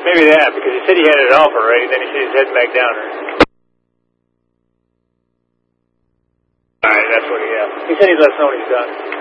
Maybe that, because he said he had it off already, then he said he's heading back down there. Alright, that's what he said he'd let us know when he's done.